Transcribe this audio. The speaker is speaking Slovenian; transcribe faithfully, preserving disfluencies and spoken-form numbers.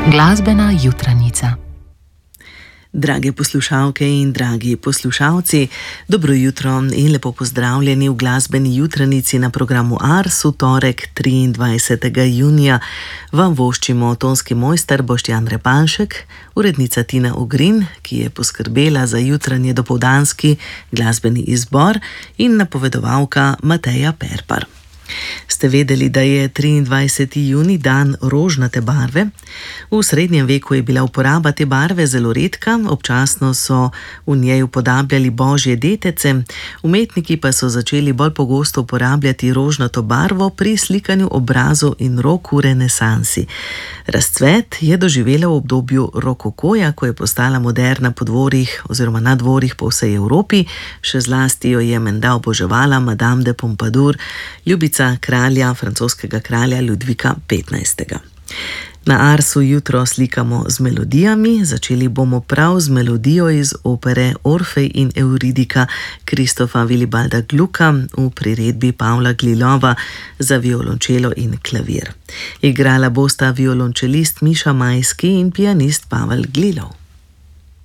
Glasbena jutranica. Drage poslušalke in dragi poslušalci, dobro jutro in lepo pozdravljeni v glasbeni jutranici na programu Ars v torek triindvajsetega junija. Vam voščimo tonski mojster Boštjan Repanšek, urednica Tina Ogrin, ki je poskrbela za jutranje dopoldanski glasbeni izbor, in napovedovalka Mateja Perpar. Ste vedeli, da je triindvajseti junij dan rožnate barve? V srednjem veku je bila uporaba te barve zelo redka, občasno so v njej upodabljali božje detece, umetniki pa so začeli bolj pogosto uporabljati rožnato barvo pri slikanju obrazov in rok v renesansi. Razcvet je doživela v obdobju rokokoja, ko je postala moderna po dvorih oziroma na dvorih po vsej Evropi, še zlasti jo je menda oboževala Madame de Pompadour, ljubica kralja, francoskega kralja Ludvika petnajstega. Na Arsu jutro slikamo z melodijami, začeli bomo prav z melodijo iz opere Orfej in Euridika Kristofa Vilibalda Gluka v priredbi Pavla Glilova za violončelo in klavir. Igrala bosta violončelist Miša Majski in pianist Pavel Glilov.